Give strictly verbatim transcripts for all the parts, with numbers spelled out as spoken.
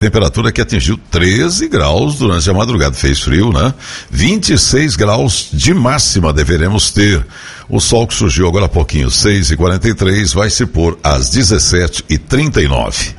Temperatura que atingiu treze graus durante a madrugada, fez frio, né? vinte e seis graus de máxima deveremos ter. O sol que surgiu agora há pouquinho, seis e quarenta e três, vai se pôr às dezessete e trinta e nove.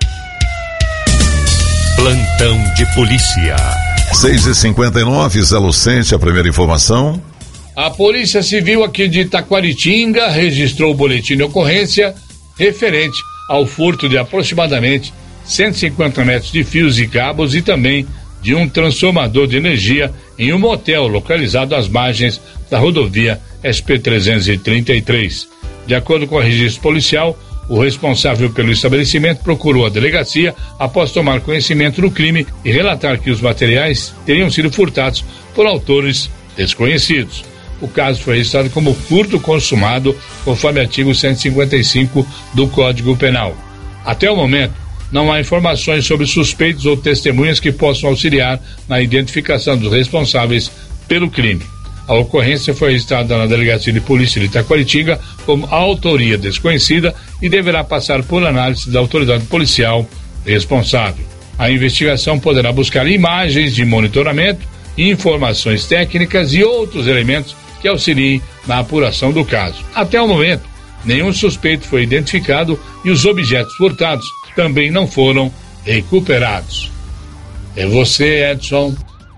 Plantão de polícia. seis e cinquenta e nove, Zé Lucente, a primeira informação. A Polícia Civil aqui de Itaquaritinga registrou o boletim de ocorrência referente ao furto de aproximadamente cento e cinquenta metros de fios e cabos e também de um transformador de energia em um motel localizado às margens da rodovia S P trezentos e trinta e três. De acordo com o registro policial, o responsável pelo estabelecimento procurou a delegacia após tomar conhecimento do crime e relatar que os materiais teriam sido furtados por autores desconhecidos. O caso foi registrado como furto consumado, conforme artigo cento e cinquenta e cinco do Código Penal. Até o momento, não há informações sobre suspeitos ou testemunhas que possam auxiliar na identificação dos responsáveis pelo crime. A ocorrência foi registrada na Delegacia de Polícia de Itaquaritinga como autoria desconhecida e deverá passar por análise da autoridade policial responsável. A investigação poderá buscar imagens de monitoramento, informações técnicas e outros elementos que auxiliem na apuração do caso. Até o momento, nenhum suspeito foi identificado e os objetos furtados também não foram recuperados. É você, Edson.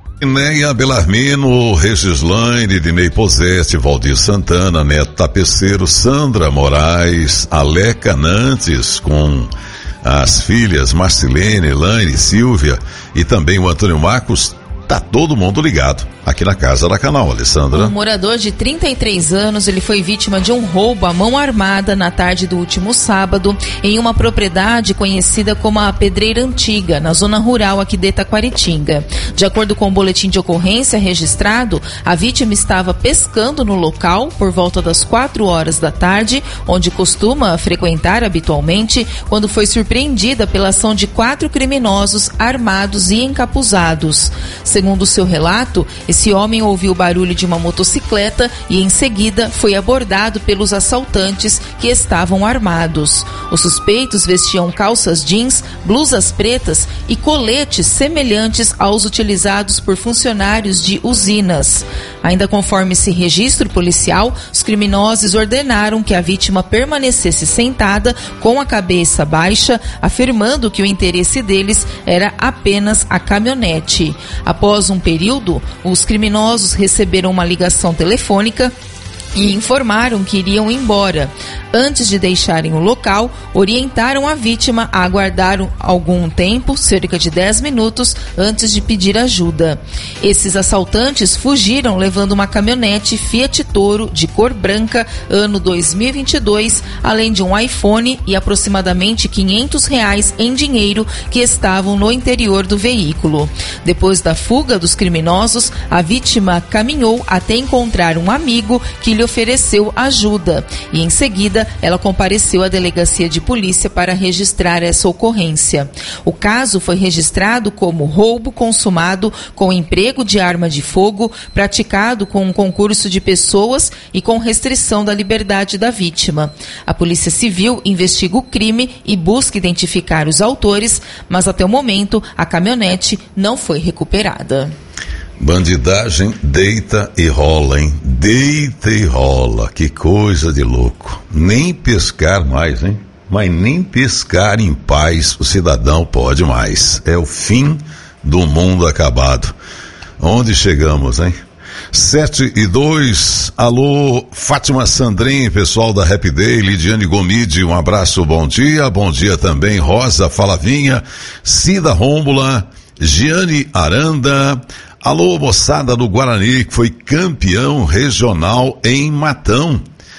Neia Belarmino, Regislaine, Dinei Posete, Valdir Santana, Neto Tapeceiro, Sandra Moraes, Aleca Nantes, com as filhas Marcilene, Elaine, Silvia e também o Antônio Marcos. Tá todo mundo ligado aqui na Casa da Canal, Alessandra. Um morador de trinta e três anos, ele foi vítima de um roubo à mão armada na tarde do último sábado em uma propriedade conhecida como a Pedreira Antiga, na zona rural aqui de Itaquaritinga. De acordo com o boletim de ocorrência registrado, a vítima estava pescando no local por volta das quatro horas da tarde, onde costuma frequentar habitualmente, quando foi surpreendida pela ação de quatro criminosos armados e encapuzados. Segundo o seu relato, esse homem ouviu o barulho de uma motocicleta e em seguida foi abordado pelos assaltantes que estavam armados. Os suspeitos vestiam calças jeans, blusas pretas e coletes semelhantes aos utilizados por funcionários de usinas. Ainda conforme esse registro policial, os criminosos ordenaram que a vítima permanecesse sentada com a cabeça baixa, afirmando que o interesse deles era apenas a caminhonete. Após um período, os criminosos receberam uma ligação telefônica e informaram que iriam embora. Antes de deixarem o local, orientaram a vítima a aguardar algum tempo, cerca de dez minutos, antes de pedir ajuda. Esses assaltantes fugiram levando uma caminhonete Fiat Toro de cor branca, ano dois mil e vinte e dois, além de um iPhone e aproximadamente quinhentos reais em dinheiro que estavam no interior do veículo. Depois da fuga dos criminosos, a vítima caminhou até encontrar um amigo que lhe ofereceu ajuda e, em seguida, ela compareceu à delegacia de polícia para registrar essa ocorrência. O caso foi registrado como roubo consumado com emprego de arma de fogo, praticado com um concurso de pessoas e com restrição da liberdade da vítima. A Polícia Civil investiga o crime e busca identificar os autores, mas até o momento a caminhonete não foi recuperada. Bandidagem deita e rola, hein? Deita e rola, que coisa de louco. Nem pescar mais, hein? Mas nem pescar em paz o cidadão pode mais. É o fim do mundo acabado. Onde chegamos, hein? Sete e dois, alô, Fátima Sandrin, pessoal da Happy Day, Lidiane Gomide, um abraço, bom dia, bom dia também, Rosa Falavinha, Cida Rômbula, Giane Aranda, alô, moçada do Guarani, que foi campeão regional em Matão,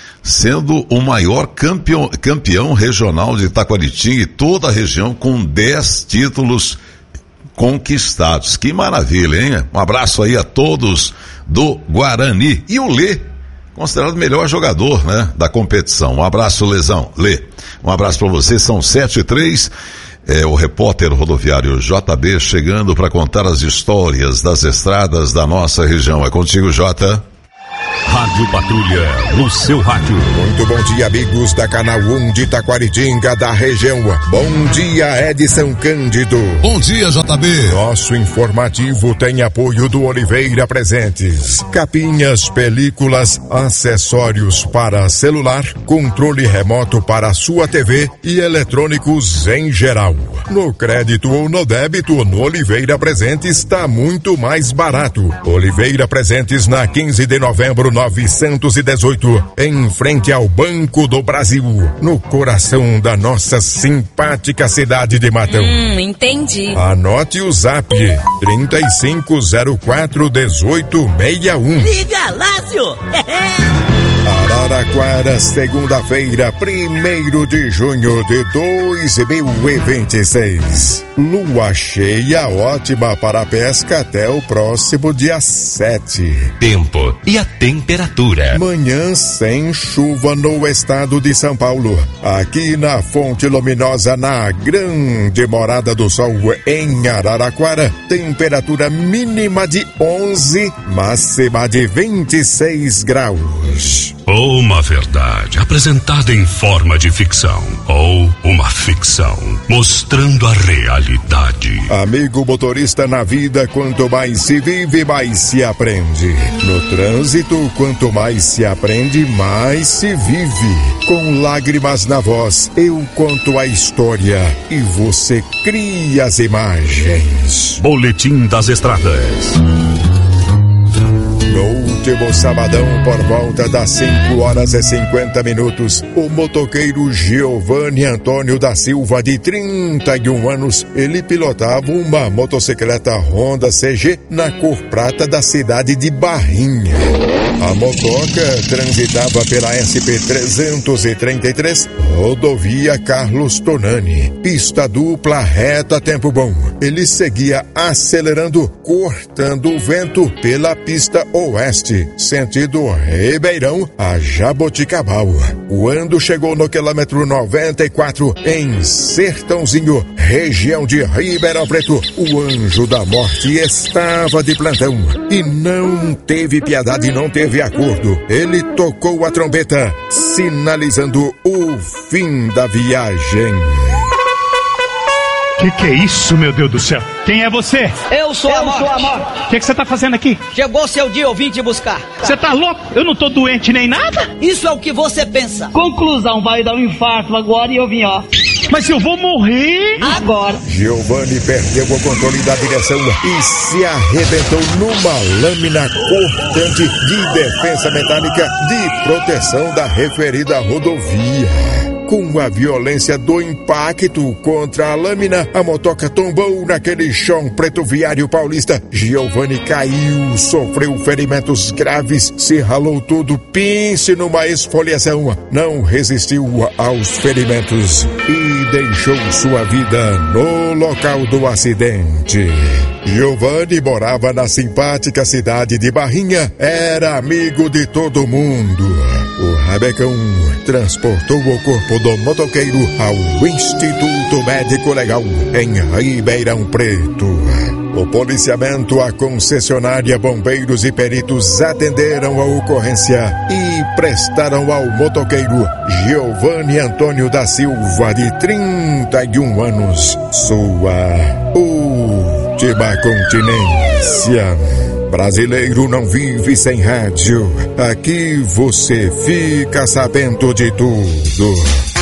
sendo o maior campeão, campeão regional de Itaquaritinga e toda a região com dez títulos conquistados. Que maravilha, hein? Um abraço aí a todos do Guarani. E o Lê, considerado o melhor jogador, né, da competição. Um abraço, Lesão. Lê, um abraço para você. São sete e três. É o repórter rodoviário J B chegando para contar as histórias das estradas da nossa região. É contigo, Jota. Rádio Patrulha, no seu rádio. Muito bom dia, amigos da Canal um de Taquaritinga, da região. Bom dia, Edson Cândido. Bom dia, J B. Nosso informativo tem apoio do Oliveira Presentes. Capinhas, películas, acessórios para celular, controle remoto para sua T V e eletrônicos em geral. No crédito ou no débito, no Oliveira Presentes está muito mais barato. Oliveira Presentes na quinze de novembro novecentos e dezoito, em frente ao Banco do Brasil, no coração da nossa simpática cidade de Matão. Hum, entendi. Anote o zap trinta e cinco zero quatro dezoito sessenta e um. Liga, Lácio! Araraquara, segunda-feira, primeiro de junho de dois mil e vinte e seis. Lua cheia ótima para a pesca até o próximo dia sete. Tempo e a temperatura. Manhã sem chuva no estado de São Paulo. Aqui na Fonte Luminosa, na Grande Morada do Sol, em Araraquara, temperatura mínima de onze, máxima de vinte e seis graus. Uma verdade apresentada em forma de ficção ou uma ficção mostrando a realidade. Amigo motorista, na vida quanto mais se vive, mais se aprende. No trânsito, quanto mais se aprende, mais se vive. Com lágrimas na voz, eu conto a história e você cria as imagens. Boletim das Estradas. No último sabadão, por volta das cinco horas e cinquenta minutos, o motoqueiro Giovanni Antônio da Silva, de trinta e um anos, ele pilotava uma motocicleta Honda C G na cor prata da cidade de Barrinha. A motoca transitava pela S P trezentos e trinta e três, rodovia Carlos Tonani, pista dupla reta, tempo bom. Ele seguia acelerando, cortando o vento pela pista oeste, sentido Ribeirão a Jaboticabal. Quando chegou no quilômetro noventa e quatro, em Sertãozinho, região de Ribeirão Preto, o anjo da morte estava de plantão e não teve piedade, não teve acordo. Ele tocou a trombeta, sinalizando o fim da viagem. Que que é isso, meu Deus do céu? Quem é você? Eu sou Eu a morte. sou a morte. O que que você tá fazendo aqui? Chegou seu dia, eu vim te buscar. Você tá louco? Eu não tô doente nem nada. Isso é o que você pensa. Conclusão, vai dar um infarto agora e eu vim, ó. Mas eu vou morrer agora. Giovanni perdeu o controle da direção e se arrebentou numa lâmina cortante de defensa metálica de proteção da referida rodovia. Com a violência do impacto contra a lâmina, a motoca tombou naquele chão preto viário paulista. Giovanni caiu, sofreu ferimentos graves, se ralou todo, pense numa esfoliação. Não resistiu aos ferimentos e deixou sua vida no local do acidente. Giovanni morava na simpática cidade de Barrinha, era amigo de todo mundo. O rabecão transportou o corpo do motoqueiro ao Instituto Médico Legal, em Ribeirão Preto. O policiamento, a concessionária, bombeiros e peritos atenderam a ocorrência e prestaram ao motoqueiro Giovanni Antônio da Silva, de trinta e um anos, sua última continência. Brasileiro não vive sem rádio. Aqui você fica sabendo de tudo.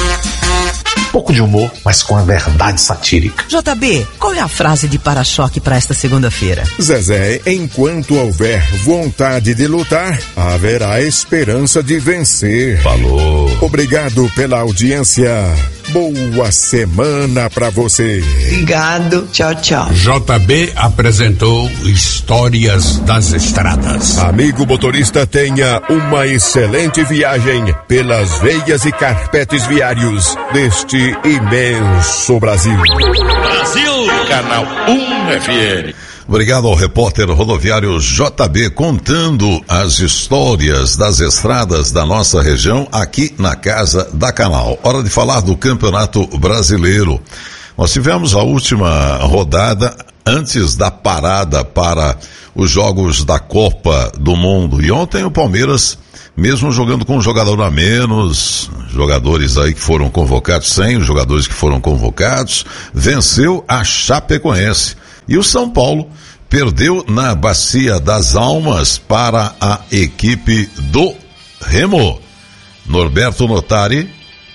Pouco de humor, mas com a verdade satírica. J B, qual é a frase de para-choque para esta segunda-feira? Zezé, enquanto houver vontade de lutar, haverá esperança de vencer. Falou. Obrigado pela audiência. Boa semana pra você. Obrigado. Tchau, tchau. J B apresentou Histórias das Estradas. Amigo motorista, tenha uma excelente viagem pelas veias e carpetes viários deste imenso Brasil. Brasil, Canal um F M. Obrigado ao repórter rodoviário J B, contando as histórias das estradas da nossa região aqui na Casa da Canal. Hora de falar do Campeonato Brasileiro. Nós tivemos a última rodada antes da parada para os jogos da Copa do Mundo. E ontem o Palmeiras, mesmo jogando com um jogador a menos, jogadores aí que foram convocados, cem jogadores que foram convocados, venceu a Chapecoense. E o São Paulo perdeu na Bacia das Almas para a equipe do Remo. Norberto Notari.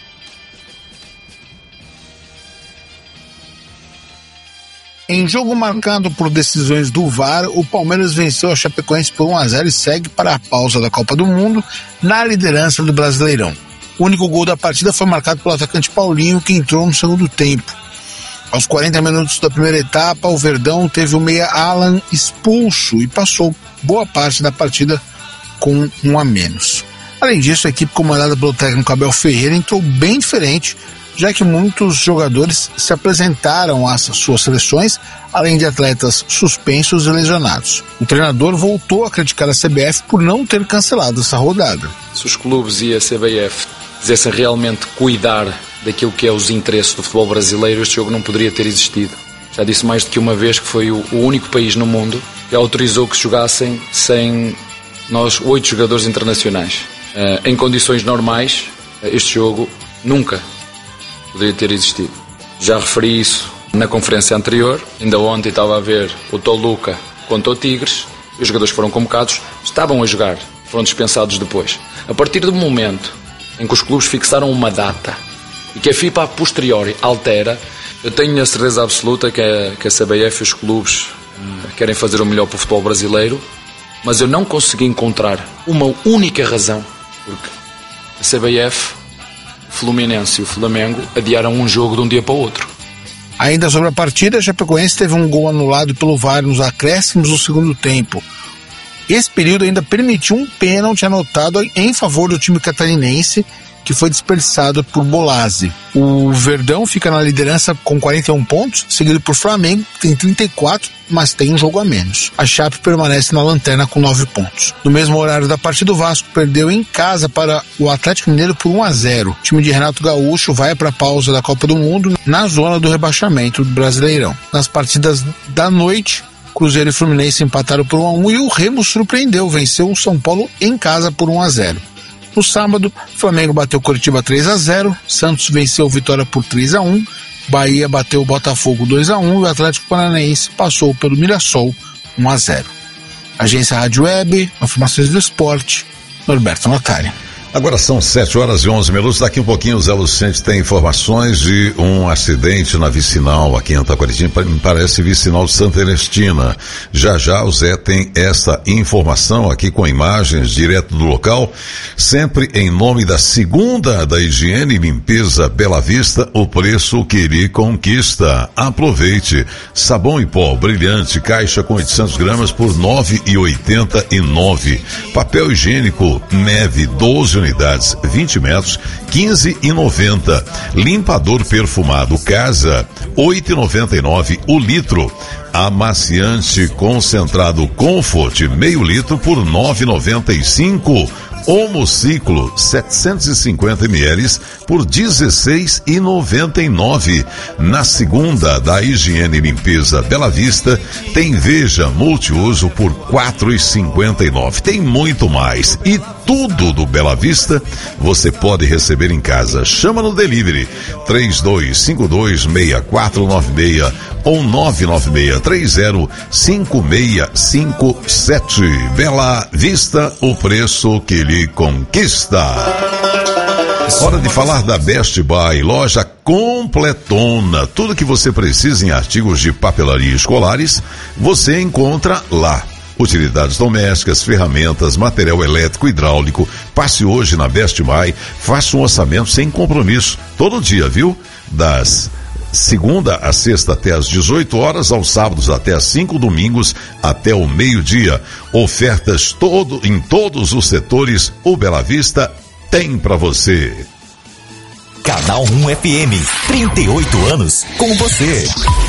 Em jogo marcado por decisões do V A R, o Palmeiras venceu a Chapecoense por um a zero e segue para a pausa da Copa do Mundo na liderança do Brasileirão. O único gol da partida foi marcado pelo atacante Paulinho, que entrou no segundo tempo. Aos quarenta minutos da primeira etapa, o Verdão teve o meia Alan expulso e passou boa parte da partida com um a menos. Além disso, a equipe comandada pelo técnico Abel Ferreira entrou bem diferente, já que muitos jogadores se apresentaram às suas seleções, além de atletas suspensos e lesionados. O treinador voltou a criticar a C B F por não ter cancelado essa rodada. Se os clubes e a C B F quisessem realmente cuidar daquilo que é os interesses do futebol brasileiro, este jogo não poderia ter existido. Já disse mais do que uma vez que foi o, o único país no mundo que autorizou que se jogassem sem nós oito jogadores internacionais. Uh, em condições normais, este jogo nunca poderia ter existido. Já referi isso na conferência anterior. Ainda ontem estava a ver o Toluca contra o Tigres. Os jogadores foram convocados, estavam a jogar, foram dispensados depois. A partir do momento em que os clubes fixaram uma data e que a FIFA a posteriori altera, eu tenho a certeza absoluta que a, que a C B F e os clubes uh, querem fazer o melhor para o futebol brasileiro, mas eu não consegui encontrar uma única razão porque a C B F, o Fluminense e o Flamengo adiaram um jogo de um dia para o outro. Ainda sobre a partida, a Chapecoense teve um gol anulado pelo V A R nos acréscimos do segundo tempo. Esse período ainda permitiu um pênalti anotado em favor do time catarinense, que foi desperdiçado por Bolazzi. O Verdão fica na liderança com quarenta e um pontos, seguido por Flamengo, que tem trinta e quatro, mas tem um jogo a menos. A Chape permanece na lanterna com nove pontos. No mesmo horário da partida, o Vasco perdeu em casa para o Atlético Mineiro por um a zero. O time de Renato Gaúcho vai para a pausa da Copa do Mundo na zona do rebaixamento do Brasileirão. Nas partidas da noite, Cruzeiro e Fluminense empataram por um a um e o Remo surpreendeu, venceu o São Paulo em casa por um a zero. No sábado, Flamengo bateu Coritiba três a zero, Santos venceu o Vitória por três a um, Bahia bateu o Botafogo dois a um e o Atlético Paranaense passou pelo Mirassol um a zero. Agência Rádio Web, informações do esporte, Norberto Notari. Agora são sete horas e onze minutos. Daqui um pouquinho o Zé Lucente tem informações de um acidente na vicinal aqui em Taquaritinga, me parece vicinal de Santa Ernestina. Já já o Zé tem essa informação aqui com imagens direto do local, sempre em nome da Segunda da Higiene e Limpeza Bela Vista, o preço que lhe conquista. Aproveite. Sabão em pó brilhante, caixa com oitocentos gramas por nove reais e oitenta e nove centavos. Papel higiênico Neve, doze unidades, vinte metros, quinze reais e noventa centavos. Limpador perfumado Casa, oito reais e noventa e nove centavos o litro. Amaciante concentrado Comfort, meio litro por nove reais e noventa e cinco centavos. Homociclo, setecentos e cinquenta mililitros por dezesseis reais e noventa e nove centavos. Na Segunda da Higiene e Limpeza Bela Vista, tem Veja multiuso por quatro reais e cinquenta e nove centavos. Tem muito mais. E tudo do Bela Vista você pode receber em casa. Chama no delivery três dois cinco dois, seis quatro nove seis ou nove nove seis três zero cinco seis cinco sete. Bela Vista, o preço que lhe conquista. Hora de falar da Best Buy, loja completona. Tudo que você precisa em artigos de papelaria escolares, você encontra lá. Utilidades domésticas, ferramentas, material elétrico, hidráulico. Passe hoje na Best Buy, faça um orçamento sem compromisso. Todo dia, viu? Das segunda a sexta até às dezoito horas, aos sábados até às cinco, domingos até o meio-dia. Ofertas todo, em todos os setores. O Bela Vista tem pra você. Canal um F M, trinta e oito anos com você.